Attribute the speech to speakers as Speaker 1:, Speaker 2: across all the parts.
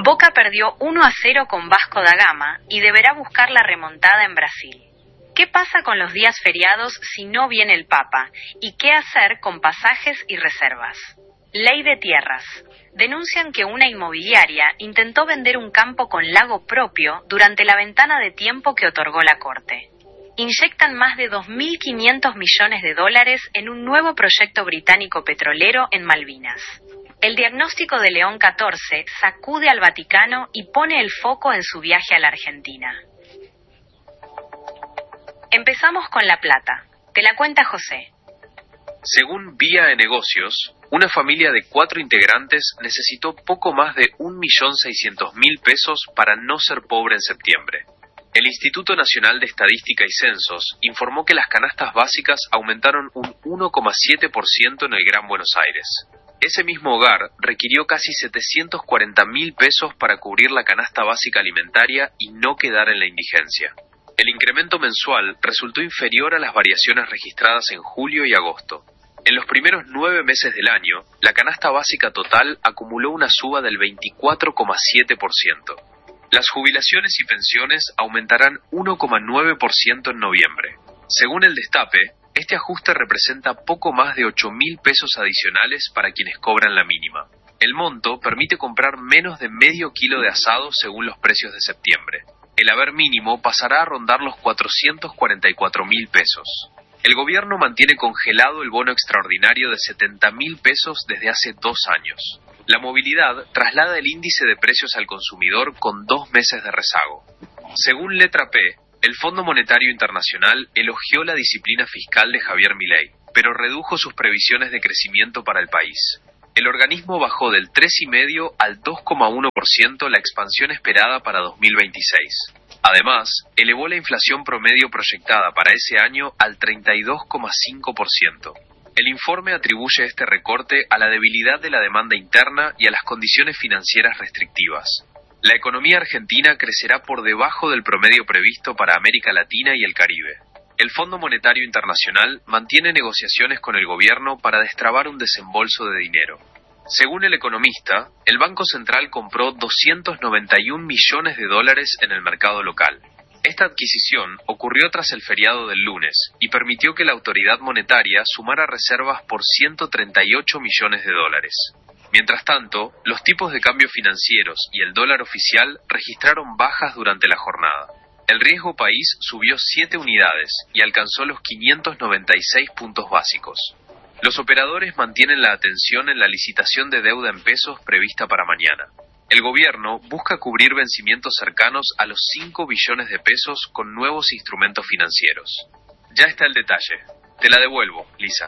Speaker 1: Boca perdió 1-0 con Vasco da Gama y deberá buscar la remontada en Brasil. ¿Qué pasa con los días feriados si no viene el Papa? ¿Y qué hacer con pasajes y reservas? Ley de tierras. Denuncian que una inmobiliaria intentó vender un campo con lago propio durante la ventana de tiempo que otorgó la Corte. Inyectan más de 2.500 millones de dólares en un nuevo proyecto británico petrolero en Malvinas. El diagnóstico de León XIV sacude al Vaticano y pone el foco en su viaje a la Argentina. Empezamos con La Plata. Te la cuenta José.
Speaker 2: Según Vía de Negocios, una familia de 4 integrantes necesitó poco más de 1.600.000 pesos para no ser pobre en septiembre. El Instituto Nacional de Estadística y Censos informó que las canastas básicas aumentaron un 1,7% en el Gran Buenos Aires. Ese mismo hogar requirió casi 740.000 pesos para cubrir la canasta básica alimentaria y no quedar en la indigencia. El incremento mensual resultó inferior a las variaciones registradas en julio y agosto. En los primeros 9 meses del año, la canasta básica total acumuló una suba del 24,7%. Las jubilaciones y pensiones aumentarán 1,9% en noviembre. Según el Destape, este ajuste representa poco más de 8.000 pesos adicionales para quienes cobran la mínima. El monto permite comprar menos de medio kilo de asado según los precios de septiembre. El haber mínimo pasará a rondar los 444.000 pesos. El gobierno mantiene congelado el bono extraordinario de 70.000 pesos desde hace 2 años. La movilidad traslada el índice de precios al consumidor con 2 meses de rezago. Según Letra P, el Fondo Monetario Internacional elogió la disciplina fiscal de Javier Milei, pero redujo sus previsiones de crecimiento para el país. El organismo bajó del 3,5% al 2,1% la expansión esperada para 2026. Además, elevó la inflación promedio proyectada para ese año al 32,5%. El informe atribuye este recorte a la debilidad de la demanda interna y a las condiciones financieras restrictivas. La economía argentina crecerá por debajo del promedio previsto para América Latina y el Caribe. El Fondo Monetario Internacional mantiene negociaciones con el gobierno para destrabar un desembolso de dinero. Según el economista, el Banco Central compró 291 millones de dólares en el mercado local. Esta adquisición ocurrió tras el feriado del lunes y permitió que la autoridad monetaria sumara reservas por 138 millones de dólares. Mientras tanto, los tipos de cambio financieros y el dólar oficial registraron bajas durante la jornada. El riesgo país subió 7 unidades y alcanzó los 596 puntos básicos. Los operadores mantienen la atención en la licitación de deuda en pesos prevista para mañana. El gobierno busca cubrir vencimientos cercanos a los 5 billones de pesos con nuevos instrumentos financieros. Ya está el detalle. Te la devuelvo, Lisa.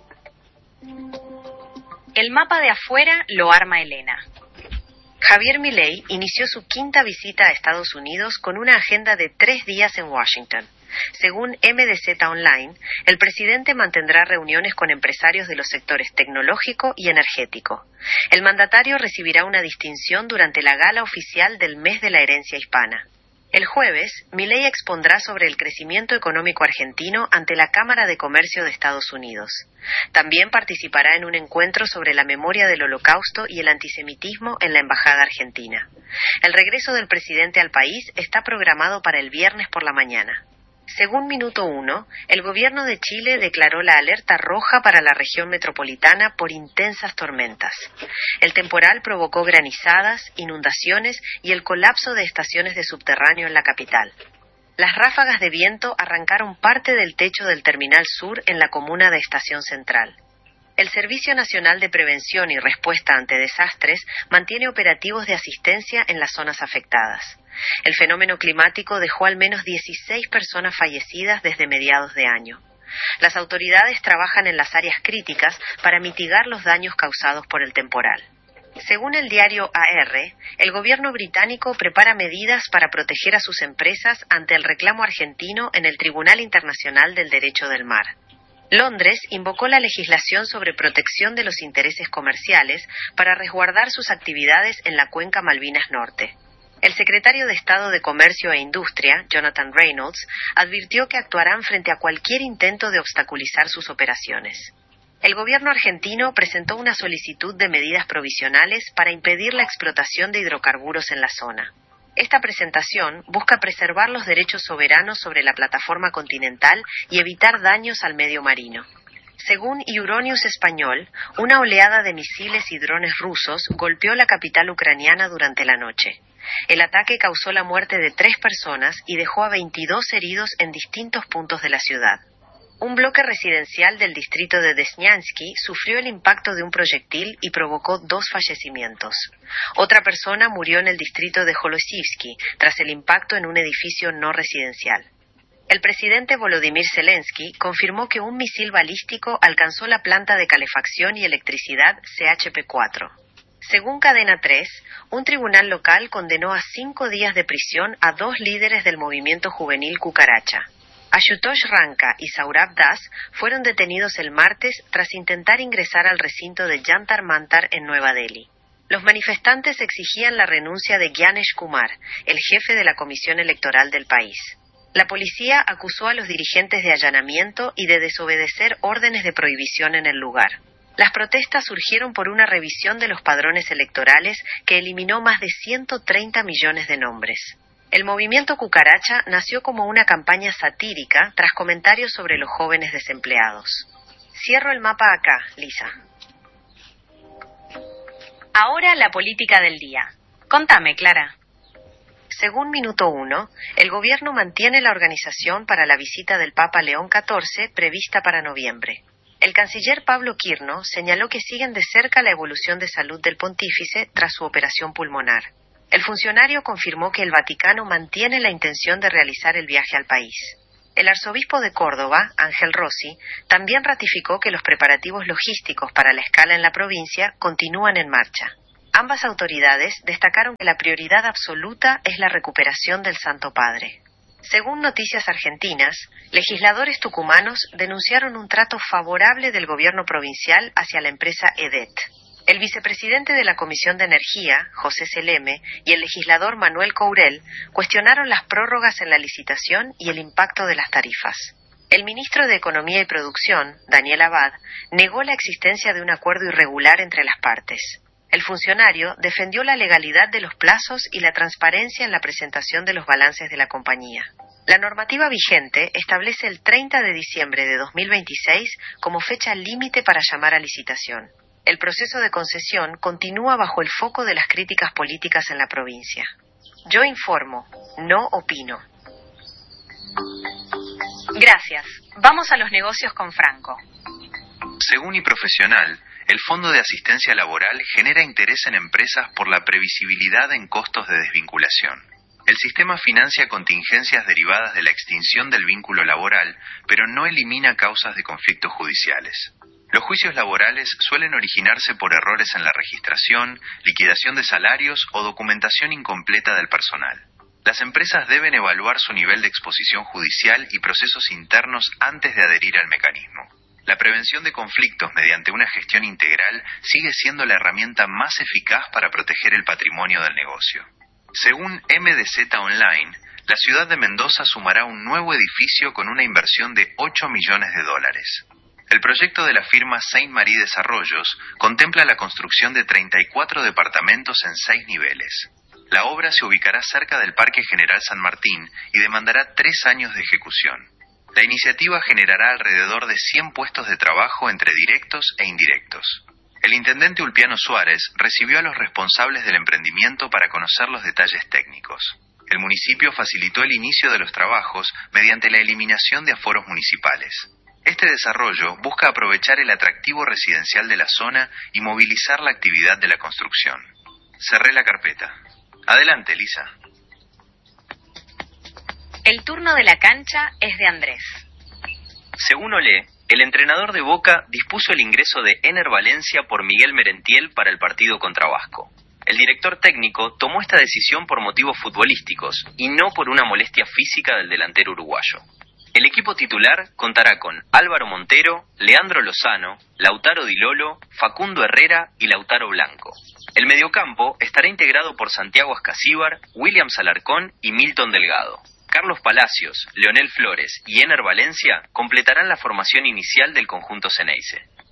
Speaker 1: El mapa de afuera lo arma Elena. Javier Milei inició su 5ª visita a Estados Unidos con una agenda de 3 días en Washington. Según MDZ Online, el presidente mantendrá reuniones con empresarios de los sectores tecnológico y energético. El mandatario recibirá una distinción durante la gala oficial del Mes de la Herencia Hispana. El jueves, Milei expondrá sobre el crecimiento económico argentino ante la Cámara de Comercio de Estados Unidos. También participará en un encuentro sobre la memoria del Holocausto y el antisemitismo en la Embajada Argentina. El regreso del presidente al país está programado para el viernes por la mañana. Según Minuto 1, el gobierno de Chile declaró la alerta roja para la región metropolitana por intensas tormentas. El temporal provocó granizadas, inundaciones y el colapso de estaciones de subterráneo en la capital. Las ráfagas de viento arrancaron parte del techo del Terminal Sur en la comuna de Estación Central. El Servicio Nacional de Prevención y Respuesta ante Desastres mantiene operativos de asistencia en las zonas afectadas. El fenómeno climático dejó al menos 16 personas fallecidas desde mediados de año. Las autoridades trabajan en las áreas críticas para mitigar los daños causados por el temporal. Según el diario AR, el gobierno británico prepara medidas para proteger a sus empresas ante el reclamo argentino en el Tribunal Internacional del Derecho del Mar. Londres invocó la legislación sobre protección de los intereses comerciales para resguardar sus actividades en la cuenca Malvinas Norte. El secretario de Estado de Comercio e Industria, Jonathan Reynolds, advirtió que actuarán frente a cualquier intento de obstaculizar sus operaciones. El gobierno argentino presentó una solicitud de medidas provisionales para impedir la explotación de hidrocarburos en la zona. Esta presentación busca preservar los derechos soberanos sobre la plataforma continental y evitar daños al medio marino. Según Euronews Español, una oleada de misiles y drones rusos golpeó la capital ucraniana durante la noche. El ataque causó la muerte de 3 personas y dejó a 22 heridos en distintos puntos de la ciudad. Un bloque residencial del distrito de Desnyansky sufrió el impacto de un proyectil y provocó 2 fallecimientos. Otra persona murió en el distrito de Holosivsky tras el impacto en un edificio no residencial. El presidente Volodymyr Zelensky confirmó que un misil balístico alcanzó la planta de calefacción y electricidad CHP-4. Según Cadena 3, un tribunal local condenó a 5 días de prisión a 2 líderes del movimiento juvenil Cucaracha. Ashutosh Ranka y Saurabh Das fueron detenidos el martes tras intentar ingresar al recinto de Jantar Mantar en Nueva Delhi. Los manifestantes exigían la renuncia de Gyanesh Kumar, el jefe de la comisión electoral del país. La policía acusó a los dirigentes de allanamiento y de desobedecer órdenes de prohibición en el lugar. Las protestas surgieron por una revisión de los padrones electorales que eliminó más de 130 millones de nombres. El movimiento Cucaracha nació como una campaña satírica tras comentarios sobre los jóvenes desempleados. Cierro el mapa acá, Lisa.
Speaker 3: Ahora la política del día. Contame, Clara.
Speaker 1: Según Minuto 1, el gobierno mantiene la organización para la visita del Papa León XIV prevista para noviembre. El canciller Pablo Quirno señaló que siguen de cerca la evolución de salud del pontífice tras su operación pulmonar. El funcionario confirmó que el Vaticano mantiene la intención de realizar el viaje al país. El arzobispo de Córdoba, Ángel Rossi, también ratificó que los preparativos logísticos para la escala en la provincia continúan en marcha. Ambas autoridades destacaron que la prioridad absoluta es la recuperación del Santo Padre. Según Noticias Argentinas, legisladores tucumanos denunciaron un trato favorable del gobierno provincial hacia la empresa EDET. El vicepresidente de la Comisión de Energía, José Seleme, y el legislador Manuel Courel cuestionaron las prórrogas en la licitación y el impacto de las tarifas. El ministro de Economía y Producción, Daniel Abad, negó la existencia de un acuerdo irregular entre las partes. El funcionario defendió la legalidad de los plazos y la transparencia en la presentación de los balances de la compañía. La normativa vigente establece el 30 de diciembre de 2026 como fecha límite para llamar a licitación. El proceso de concesión continúa bajo el foco de las críticas políticas en la provincia. Yo informo, no opino.
Speaker 3: Gracias. Vamos a los negocios con Franco.
Speaker 4: Según iProfesional, el Fondo de Asistencia Laboral genera interés en empresas por la previsibilidad en costos de desvinculación. El sistema financia contingencias derivadas de la extinción del vínculo laboral, pero no elimina causas de conflictos judiciales. Los juicios laborales suelen originarse por errores en la registración, liquidación de salarios o documentación incompleta del personal. Las empresas deben evaluar su nivel de exposición judicial y procesos internos antes de adherir al mecanismo. La prevención de conflictos mediante una gestión integral sigue siendo la herramienta más eficaz para proteger el patrimonio del negocio. Según MDZ Online, la ciudad de Mendoza sumará un nuevo edificio con una inversión de $8 millones. El proyecto de la firma Saint Marie Desarrollos contempla la construcción de 34 departamentos en 6 niveles. La obra se ubicará cerca del Parque General San Martín y demandará 3 años de ejecución. La iniciativa generará alrededor de 100 puestos de trabajo entre directos e indirectos. El intendente Ulpiano Suárez recibió a los responsables del emprendimiento para conocer los detalles técnicos. El municipio facilitó el inicio de los trabajos mediante la eliminación de aforos municipales. Este desarrollo busca aprovechar el atractivo residencial de la zona y movilizar la actividad de la construcción. Cerré la carpeta. Adelante, Lisa.
Speaker 3: El turno de la cancha es de Andrés.
Speaker 5: Según Olé, el entrenador de Boca dispuso el ingreso de Ener Valencia por Miguel Merentiel para el partido contra Vasco. El director técnico tomó esta decisión por motivos futbolísticos y no por una molestia física del delantero uruguayo. El equipo titular contará con Álvaro Montero, Leandro Lozano, Lautaro Di Lolo, Facundo Herrera y Lautaro Blanco. El mediocampo estará integrado por Santiago Ascasíbar, William Alarcón y Milton Delgado. Carlos Palacios, Leonel Flores y Ener Valencia completarán la formación inicial del conjunto Ceneice.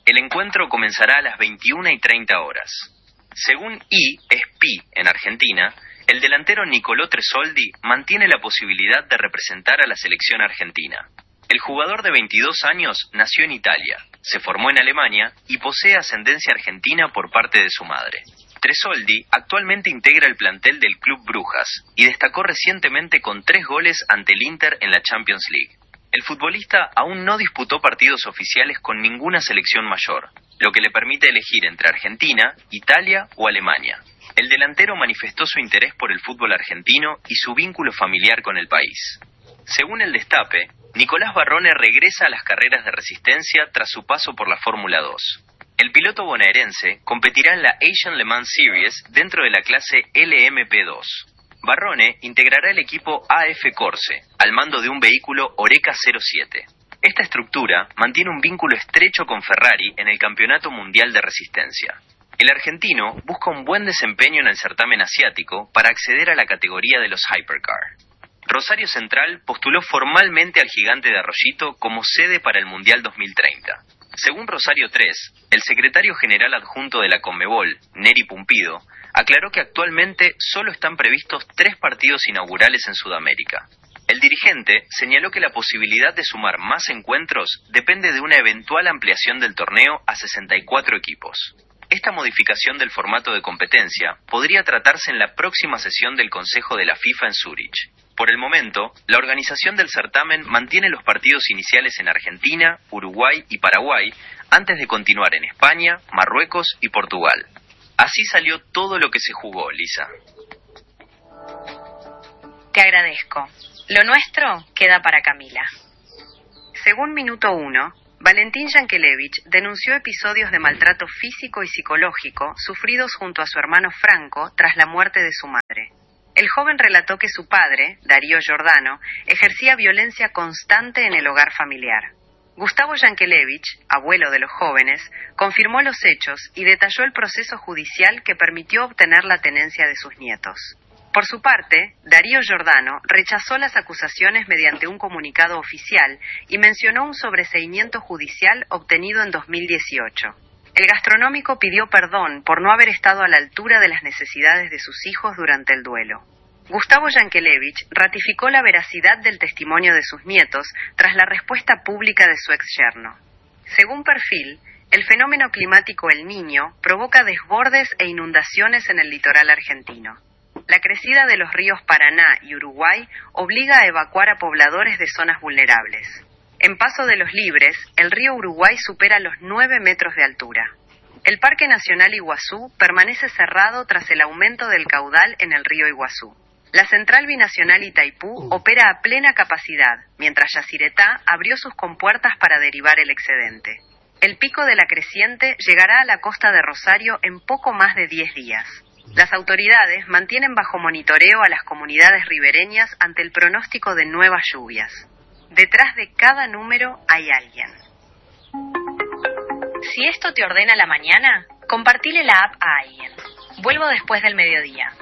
Speaker 5: El encuentro comenzará a las 21:30 horas. Según ESPN en Argentina, el delantero Nicolò Tresoldi mantiene la posibilidad de representar a la selección argentina. El jugador de 22 años nació en Italia, se formó en Alemania y posee ascendencia argentina por parte de su madre. Tresoldi actualmente integra el plantel del Club Brujas y destacó recientemente con 3 goles ante el Inter en la Champions League. El futbolista aún no disputó partidos oficiales con ninguna selección mayor, lo que le permite elegir entre Argentina, Italia o Alemania. El delantero manifestó su interés por el fútbol argentino y su vínculo familiar con el país. Según el Destape, Nicolás Barrone regresa a las carreras de resistencia tras su paso por la Fórmula 2. El piloto bonaerense competirá en la Asian Le Mans Series dentro de la clase LMP2. Barrone integrará el equipo AF Corse, al mando de un vehículo Oreca 07. Esta estructura mantiene un vínculo estrecho con Ferrari en el Campeonato Mundial de Resistencia. El argentino busca un buen desempeño en el certamen asiático para acceder a la categoría de los Hypercar. Rosario Central postuló formalmente al Gigante de Arroyito como sede para el Mundial 2030. Según Rosario 3, el secretario general adjunto de la Conmebol, Neri Pumpido, aclaró que actualmente solo están previstos 3 partidos inaugurales en Sudamérica. El dirigente señaló que la posibilidad de sumar más encuentros depende de una eventual ampliación del torneo a 64 equipos. Esta modificación del formato de competencia podría tratarse en la próxima sesión del Consejo de la FIFA en Zúrich. Por el momento, la organización del certamen mantiene los partidos iniciales en Argentina, Uruguay y Paraguay, antes de continuar en España, Marruecos y Portugal. Así salió todo lo que se jugó, Lisa.
Speaker 3: Te agradezco. Lo nuestro queda para Camila.
Speaker 1: Según Minuto 1, Valentín Yankelevich denunció episodios de maltrato físico y psicológico sufridos junto a su hermano Franco tras la muerte de su madre. El joven relató que su padre, Darío Giordano, ejercía violencia constante en el hogar familiar. Gustavo Yankelevich, abuelo de los jóvenes, confirmó los hechos y detalló el proceso judicial que permitió obtener la tenencia de sus nietos. Por su parte, Darío Giordano rechazó las acusaciones mediante un comunicado oficial y mencionó un sobreseimiento judicial obtenido en 2018. El gastronómico pidió perdón por no haber estado a la altura de las necesidades de sus hijos durante el duelo. Gustavo Yankelevich ratificó la veracidad del testimonio de sus nietos tras la respuesta pública de su ex-yerno. Según Perfil, el fenómeno climático El Niño provoca desbordes e inundaciones en el litoral argentino. La crecida de los ríos Paraná y Uruguay obliga a evacuar a pobladores de zonas vulnerables. En Paso de los Libres, el río Uruguay supera los 9 metros de altura. El Parque Nacional Iguazú permanece cerrado tras el aumento del caudal en el río Iguazú. La Central Binacional Itaipú opera a plena capacidad, mientras Yacyretá abrió sus compuertas para derivar el excedente. El pico de la creciente llegará a la costa de Rosario en poco más de 10 días. Las autoridades mantienen bajo monitoreo a las comunidades ribereñas ante el pronóstico de nuevas lluvias. Detrás de cada número hay alguien.
Speaker 3: Si esto te ordena la mañana, compartile la app a alguien. Vuelvo después del mediodía.